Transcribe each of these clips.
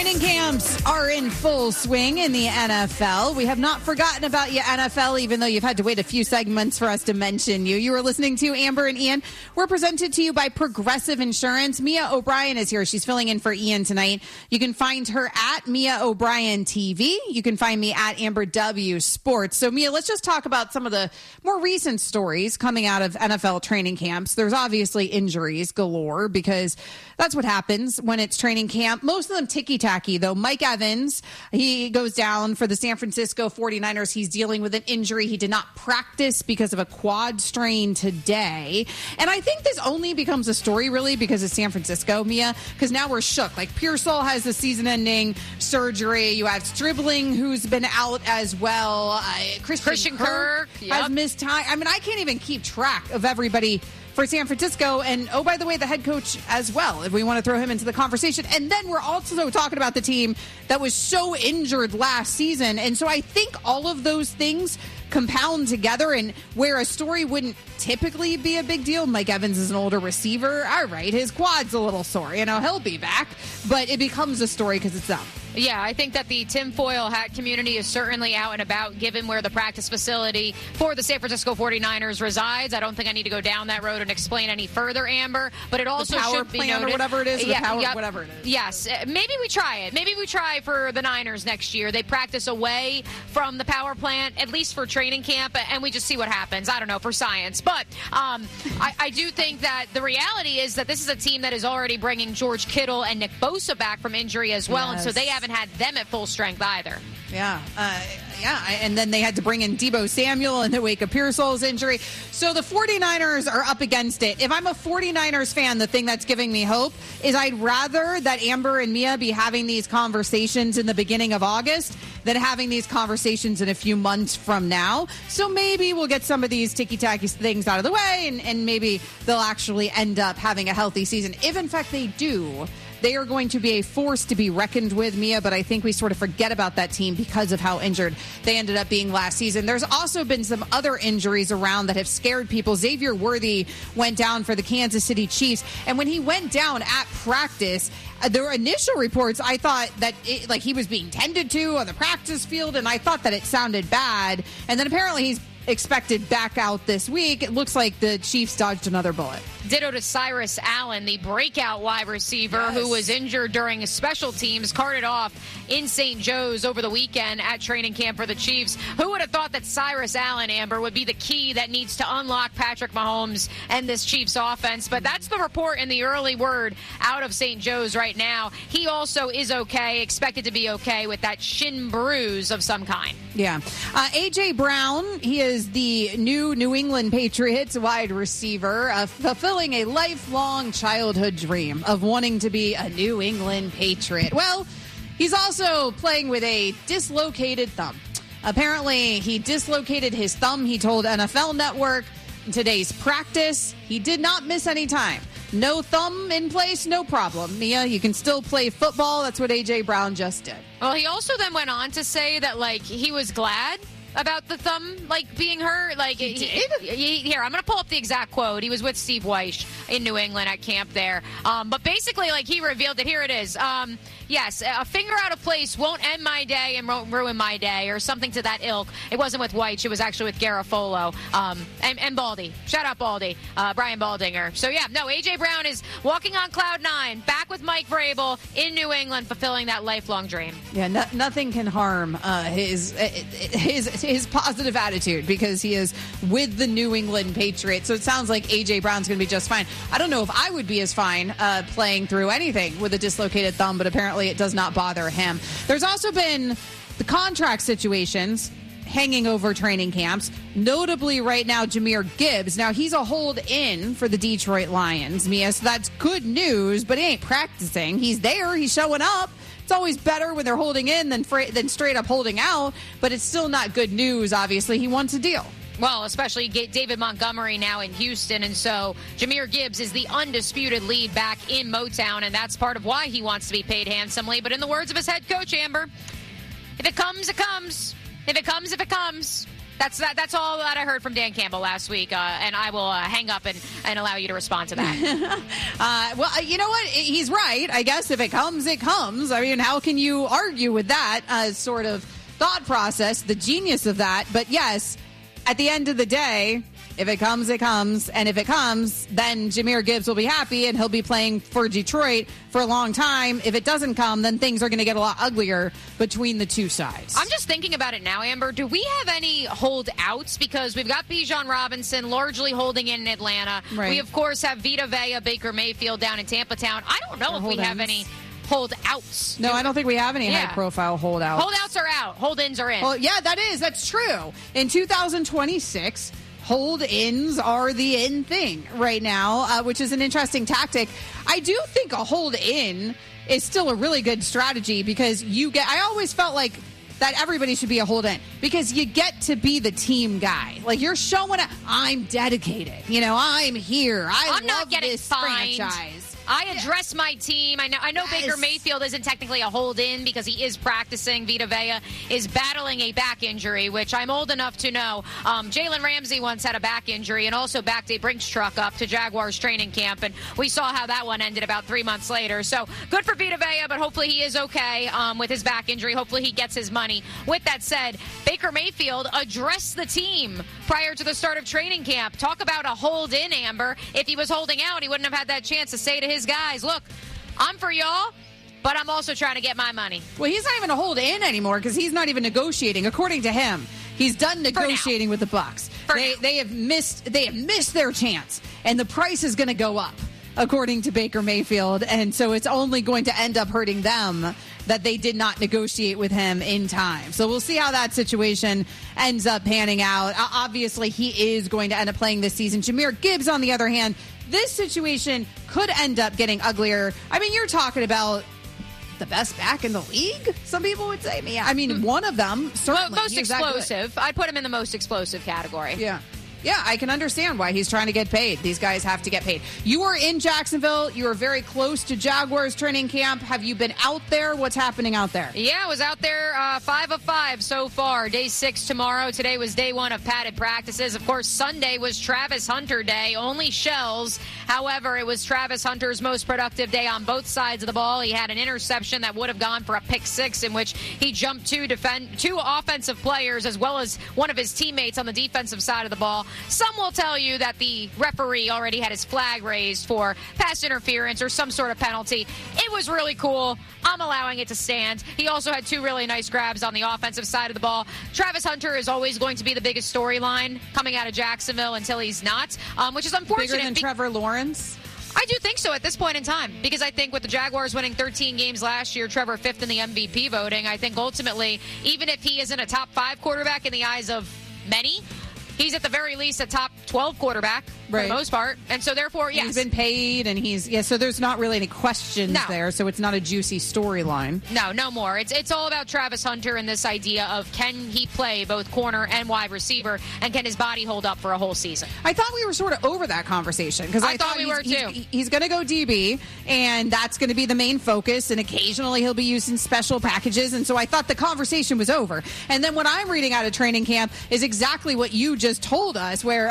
Training camps are in full swing in the NFL. We have not forgotten about you, NFL, even though you've had to wait a few segments for us to mention you. You are listening to Amber and Ian. We're presented to you by Progressive Insurance. Mia O'Brien is here. She's filling in for Ian tonight. You can find her at Mia O'Brien TV. You can find me at Amber W Sports. So, Mia, let's just talk about some of the more recent stories coming out of NFL training camps. There's obviously injuries galore because that's what happens when it's training camp. Most of them ticky-tacky, though. Mike Evans, he goes down for the San Francisco 49ers. He's dealing with an injury. He did not practice because of a quad strain today. And I think this only becomes a story, really, because of San Francisco, Mia, because now we're shook. Like, Pearsall has the season-ending surgery. You have Stribling, who's been out as well. Christian Kirk has missed time. I mean, I can't even keep track of everybody for San Francisco. And, oh, by the way, the head coach as well, if we want to throw him into the conversation. And then we're also talking about the team that was so injured last season. And so I think all of those things compound together, and where a story wouldn't typically be a big deal. Mike Evans is an older receiver. All right, his quad's a little sore. You know, he'll be back. But it becomes a story because it's them. Yeah, I think that the tinfoil hat community is certainly out and about, given where the practice facility for the San Francisco 49ers resides. I don't think I need to go down that road and explain any further, Amber, but it also should be noted. Or whatever it is, whatever it is. Yes, maybe we try it. Maybe we try for the Niners next year. They practice away from the power plant, at least for training camp, and we just see what happens. I don't know, for science. But I do think that the reality is that this is a team that is already bringing George Kittle and Nick Bosa back from injury as well, and so they haven't had them at full strength either. Yeah. And then they had to bring in Deebo Samuel in the wake of Pearsall's injury. So the 49ers are up against it. If I'm a 49ers fan, the thing that's giving me hope is I'd rather that Amber and Mia be having these conversations in the beginning of August than having these conversations in a few months from now. So maybe we'll get some of these ticky-tacky things out of the way, and maybe they'll actually end up having a healthy season. If, in fact, they do, they are going to be a force to be reckoned with, Mia, but I think we sort of forget about that team because of how injured they ended up being last season. There's also been some other injuries around that have scared people. Xavier Worthy went down for the Kansas City Chiefs, and when he went down at practice, there were initial reports, I thought that he was being tended to on the practice field, and I thought that it sounded bad. And then apparently he's expected back out this week. It looks like the Chiefs dodged another bullet. Ditto to Cyrus Allen, the breakout wide receiver who was injured during special teams, carted off in St. Joe's over the weekend at training camp for the Chiefs. Who would have thought that Cyrus Allen, Amber, would be the key that needs to unlock Patrick Mahomes and this Chiefs offense? But that's the report in the early word out of St. Joe's right now. He also is okay, expected to be okay with that shin bruise of some kind. Yeah. A.J. Brown, he is the new New England Patriots wide receiver, fulfilling a lifelong childhood dream of wanting to be a New England Patriot. Well, he's also playing with a dislocated thumb. Apparently, he dislocated his thumb, he told NFL Network. In today's practice, he did not miss any time. No thumb in place, no problem. Mia, you can still play football. That's what A.J. Brown just did. Well, he also then went on to say that, he was glad about the thumb, being hurt. Here, I'm going to pull up the exact quote. He was with Steve Weish in New England at camp there. But basically, he revealed it. Here it is. Yes, a finger out of place won't end my day and won't ruin my day, or something to that ilk. It wasn't with Weish. It was actually with Garofolo and Baldy. Shout out Baldy, Brian Baldinger. So, yeah, no, A.J. Brown is walking on cloud nine, back with Mike Vrabel in New England, fulfilling that lifelong dream. Yeah, nothing can harm his positive attitude because he is with the New England Patriots. So it sounds like A.J. Brown's going to be just fine. I don't know if I would be as fine playing through anything with a dislocated thumb, but apparently it does not bother him. There's also been the contract situations hanging over training camps, notably right now Jahmyr Gibbs. Now, he's a hold-in for the Detroit Lions, Mia, so that's good news, but he ain't practicing. He's there. He's showing up. It's always better when they're holding in than straight up holding out, but it's still not good news, obviously. He wants a deal. Well, especially David Montgomery now in Houston, and so Jahmyr Gibbs is the undisputed lead back in Motown, and that's part of why he wants to be paid handsomely. But in the words of his head coach, Amber, if it comes, it comes. If it comes, it comes. That's all that I heard from Dan Campbell last week, and I will hang up and allow you to respond to that. Well, you know what? He's right. I guess if it comes, it comes. I mean, how can you argue with that sort of thought process, the genius of that? But yes, at the end of the day, if it comes, it comes. And if it comes, then Jahmyr Gibbs will be happy and he'll be playing for Detroit for a long time. If it doesn't come, then things are going to get a lot uglier between the two sides. I'm just thinking about it now, Amber. Do we have any holdouts? Because we've got Bijan Robinson largely holding in Atlanta. Right. We, of course, have Vita Vea, Baker Mayfield down in Tampa Town. I don't know if we have any holdouts. No, I don't think we have any high-profile holdouts. Holdouts are out. Hold-ins are in. Well, yeah, that's true. In 2026, hold-ins are the in thing right now, which is an interesting tactic. I do think a hold-in is still a really good strategy because I always felt like that everybody should be a hold-in because you get to be the team guy. Like, you're showing I'm dedicated. I'm here. I'm not getting this fined. franchise. I address my team. I know Yes. Baker Mayfield isn't technically a hold-in because he is practicing. Vita Vea is battling a back injury, which I'm old enough to know. Jalen Ramsey once had a back injury and also backed a Brinks truck up to Jaguars training camp, and we saw how that one ended about 3 months later. So good for Vita Vea, but hopefully he is okay with his back injury. Hopefully he gets his money. With that said, Baker Mayfield addressed the team prior to the start of training camp. Talk about a hold-in, Amber. If he was holding out, he wouldn't have had that chance to say to his guys, look, I'm for y'all, but I'm also trying to get my money. Well, he's not even a hold-in anymore because he's not even negotiating. According to him, he's done negotiating with the Bucs. They have missed their chance, and the price is going to go up, according to Baker Mayfield, and so it's only going to end up hurting them that they did not negotiate with him in time. So we'll see how that situation ends up panning out. Obviously, he is going to end up playing this season. Jahmyr Gibbs, on the other hand, this situation could end up getting uglier. I mean, you're talking about the best back in the league, some people would say. I mean, one of them, certainly. Well, most explosive. I'd put him in the most explosive category. Yeah. Yeah, I can understand why he's trying to get paid. These guys have to get paid. You are in Jacksonville. You are very close to Jaguars training camp. Have you been out there? What's happening out there? Yeah, I was out there 5 of 5 so far. Day 6 tomorrow. Today was day 1 of padded practices. Of course, Sunday was Travis Hunter Day. Only shells. However, it was Travis Hunter's most productive day on both sides of the ball. He had an interception that would have gone for a pick 6 in which he jumped two offensive players as well as one of his teammates on the defensive side of the ball. Some will tell you that the referee already had his flag raised for pass interference or some sort of penalty. It was really cool. I'm allowing it to stand. He also had 2 really nice grabs on the offensive side of the ball. Travis Hunter is always going to be the biggest storyline coming out of Jacksonville until he's not, which is unfortunate. Bigger than Trevor Lawrence? I do think so at this point in time, because I think with the Jaguars winning 13 games last year, Trevor 5th in the MVP voting, I think ultimately, even if he isn't a top 5 quarterback in the eyes of many, he's at the very least a top 12 quarterback for the most part. And so therefore, yes. He's been paid and so there's not really any questions there. So it's not a juicy storyline. No more. It's all about Travis Hunter and this idea of can he play both corner and wide receiver and can his body hold up for a whole season? I thought we were sort of over that conversation because I thought we were too. He's going to go DB and that's going to be the main focus, and occasionally he'll be used in special packages. And so I thought the conversation was over. And then what I'm reading out of training camp is exactly what you just told us, where,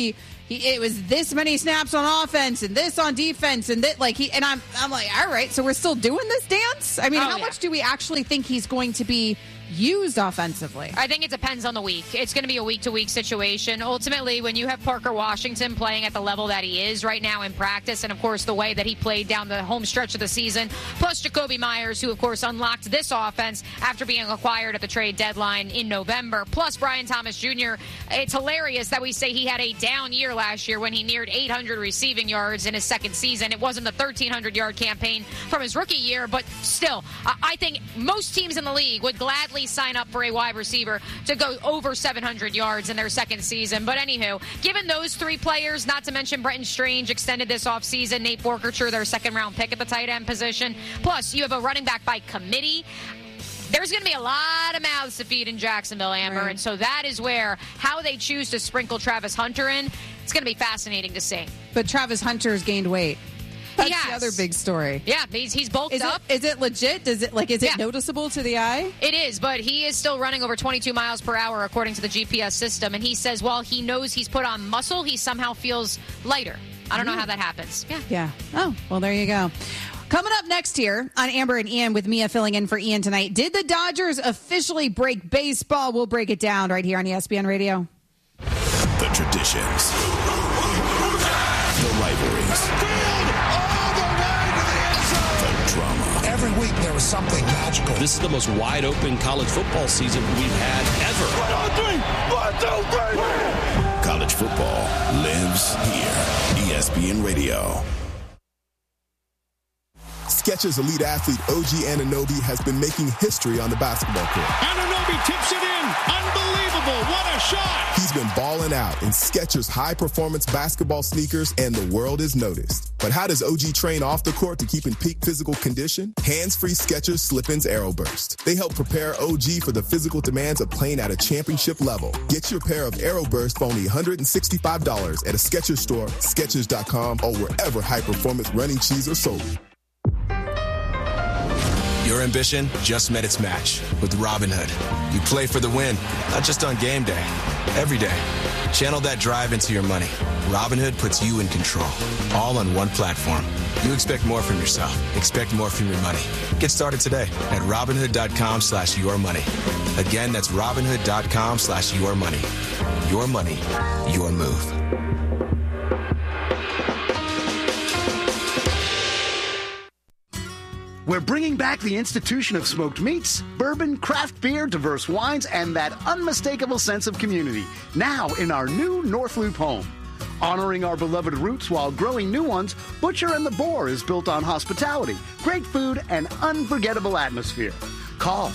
it was this many snaps on offense and this on defense and that, and I'm like, all right, so we're still doing this dance? I mean, how much do we actually think he's going to be used offensively? I think it depends on the week. It's going to be a week-to-week situation. Ultimately, when you have Parker Washington playing at the level that he is right now in practice, and of course the way that he played down the home stretch of the season, plus Jacoby Myers, who of course unlocked this offense after being acquired at the trade deadline in November, plus Brian Thomas Jr., it's hilarious that we say he had a down year last year when he neared 800 receiving yards in his second season. It wasn't the 1,300-yard campaign from his rookie year, but still, I think most teams in the league would gladly sign up for a wide receiver to go over 700 yards in their second season. But anywho, given those 3 players, not to mention Brenton Strange extended this offseason, Nate Forkercher, their second-round pick at the tight end position, plus you have a running back by committee, there's going to be a lot of mouths to feed in Jacksonville, Amber, and so that is where how they choose to sprinkle Travis Hunter in, it's going to be fascinating to see. But Travis Hunter's gained weight. That's the other big story. Yeah, he's bulked up. Is it legit? Is it noticeable to the eye? It is, but he is still running over 22 miles per hour according to the GPS system. And he says while he knows he's put on muscle, he somehow feels lighter. I don't know how that happens. Yeah. Oh, well, there you go. Coming up next here on Amber and Ian with Mia filling in for Ian tonight. Did the Dodgers officially break baseball? We'll break it down right here on ESPN Radio. The traditions. The rivalries. The drama. Every week there was something magical. This is the most wide open college football season we've had ever. 1, 2, 3. College football lives here. ESPN Radio. Skechers elite athlete OG Anunoby has been making history on the basketball court. Anunoby tips it in. Unbelievable. What a shot. He's been balling out in Skechers high-performance basketball sneakers, and the world has noticed. But how does OG train off the court to keep in peak physical condition? Hands-free Skechers Slip-ins Aeroburst. They help prepare OG for the physical demands of playing at a championship level. Get your pair of Aeroburst for only $165 at a Skechers store, Skechers.com, or wherever high-performance running shoes are sold. Your ambition just met its match with Robinhood. You play for the win, not just on game day, every day. Channel that drive into your money. Robinhood puts you in control, all on one platform. You expect more from yourself. Expect more from your money. Get started today at Robinhood.com/yourmoney. Again, that's Robinhood.com/yourmoney. Your money, your move. We're bringing back the institution of smoked meats, bourbon, craft beer, diverse wines, and that unmistakable sense of community, now in our new North Loop home. Honoring our beloved roots while growing new ones, Butcher and the Boar is built on hospitality, great food, and unforgettable atmosphere. Call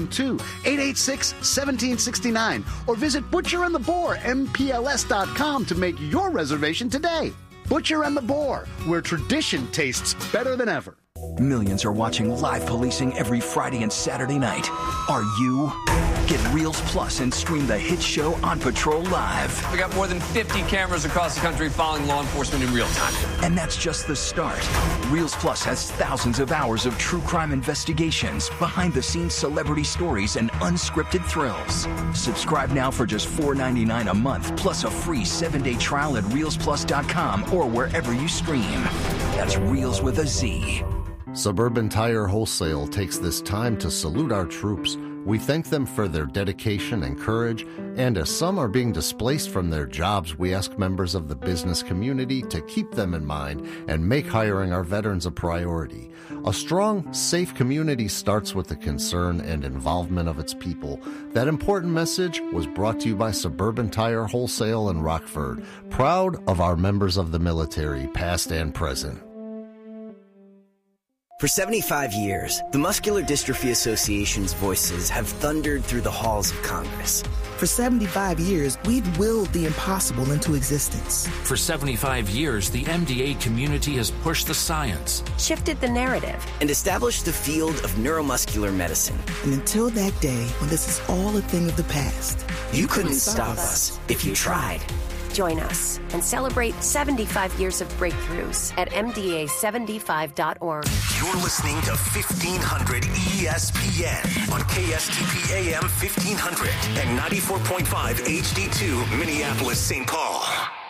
612-886-1769 or visit butcherandtheboarmpls.com to make your reservation today. Butcher and the Boar, where tradition tastes better than ever. Millions are watching live policing every Friday and Saturday night. Are you? Get Reels Plus and stream the hit show On Patrol live. We got more than 50 cameras across the country following law enforcement in real time. And that's just the start. Reels Plus has thousands of hours of true crime investigations, behind-the-scenes celebrity stories, and unscripted thrills. Subscribe now for just $4.99 a month, plus a free 7-day trial at reelsplus.com or wherever you stream. That's Reels with a Z. Suburban Tire Wholesale takes this time to salute our troops. We thank them for their dedication and courage, and as some are being displaced from their jobs, we ask members of the business community to keep them in mind and make hiring our veterans a priority. A strong, safe community starts with the concern and involvement of its people. That important message was brought to you by Suburban Tire Wholesale in Rockford, proud of our members of the military, past and present. For 75 years, the Muscular Dystrophy Association's voices have thundered through the halls of Congress. For 75 years, we've willed the impossible into existence. For 75 years, the MDA community has pushed the science, shifted the narrative, and established the field of neuromuscular medicine. And until that day when this is all a thing of the past, you couldn't stop us if you tried. Join us and celebrate 75 years of breakthroughs at MDA75.org. You're listening to 1500 ESPN on KSTP AM 1500 and 94.5 HD2 Minneapolis, St. Paul.